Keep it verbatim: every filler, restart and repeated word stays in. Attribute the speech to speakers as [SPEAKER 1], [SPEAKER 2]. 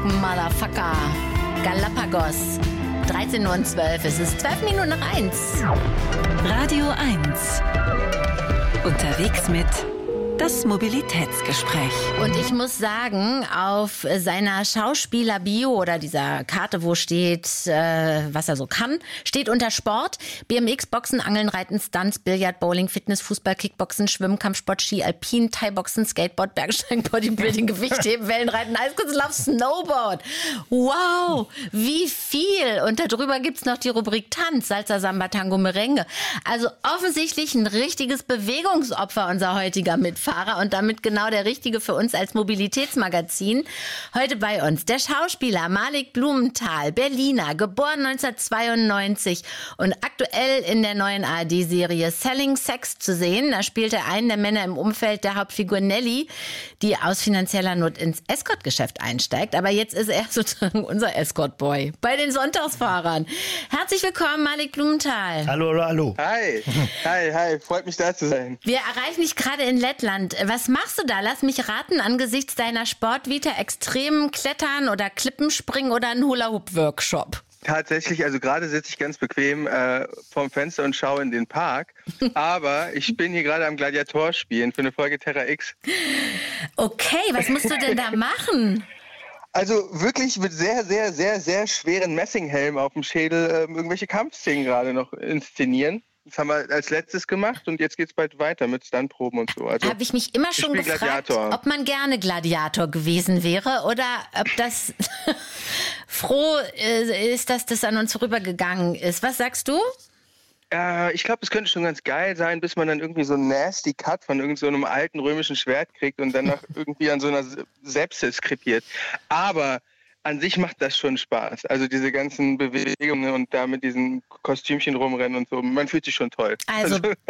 [SPEAKER 1] Motherfucker. Galapagos. dreizehn Uhr zwölf. Es ist zwölf Minuten nach eins.
[SPEAKER 2] Radio eins. Unterwegs mit das Mobilitätsgespräch.
[SPEAKER 1] Und ich muss sagen, auf seiner Schauspieler-Bio oder dieser Karte, wo steht, äh, was er so kann, steht unter Sport B M X, Boxen, Angeln, Reiten, Stunts, Billard, Bowling, Fitness, Fußball, Kickboxen, Schwimmen, Kampfsport, Ski, Alpin, Thai-Boxen, Skateboard, Bergsteigen, Bodybuilding, Gewichtheben, Wellenreiten, Eiskunstlauf, Snowboard. Wow, wie viel! Und darüber gibt's noch die Rubrik Tanz, Salsa, Samba, Tango, Merengue. Also offensichtlich ein richtiges Bewegungsopfer, unser heutiger Mitfahrer. Und damit genau der Richtige für uns als Mobilitätsmagazin. Heute bei uns der Schauspieler Malik Blumenthal, Berliner, geboren neunzehnhundertzweiundneunzig und aktuell in der neuen A R D-Serie Selling Sex zu sehen. Da spielt er einen der Männer im Umfeld der Hauptfigur Nelly, die aus finanzieller Not ins Escort-Geschäft einsteigt. Aber jetzt ist er sozusagen unser Escort-Boy bei den Sonntagsfahrern. Herzlich willkommen, Malik Blumenthal.
[SPEAKER 3] Hallo, hallo, hallo.
[SPEAKER 4] Hi, hi, hi, freut mich da zu sein.
[SPEAKER 1] Wir erreichen dich gerade in Lettland. Was machst du da? Lass mich raten, angesichts deiner Sportvita, extrem Klettern oder Klippenspringen oder ein Hula-Hoop-Workshop?
[SPEAKER 4] Tatsächlich, also gerade sitze ich ganz bequem äh, vorm Fenster und schaue in den Park. Aber ich bin hier gerade am Gladiator spielen für eine Folge Terra X.
[SPEAKER 1] Okay, was musst du denn da machen?
[SPEAKER 4] Also wirklich mit sehr, sehr, sehr, sehr schweren Messinghelmen auf dem Schädel äh, irgendwelche Kampfszenen gerade noch inszenieren. Das haben wir als letztes gemacht und jetzt geht's bald weiter mit Stuntproben und so. Also,
[SPEAKER 1] habe ich mich immer schon gefragt, Gladiator. Ob man gerne Gladiator gewesen wäre oder ob das froh ist, dass das an uns vorübergegangen ist. Was sagst du?
[SPEAKER 4] Äh, ich glaube, es könnte schon ganz geil sein, bis man dann irgendwie so einen nasty Cut von irgendeinem so alten römischen Schwert kriegt und dann noch irgendwie an so einer Sepsis krepiert. Aber an sich macht das schon Spaß. Also diese ganzen Bewegungen und da mit diesen Kostümchen rumrennen und so. Man fühlt sich schon toll.
[SPEAKER 1] Also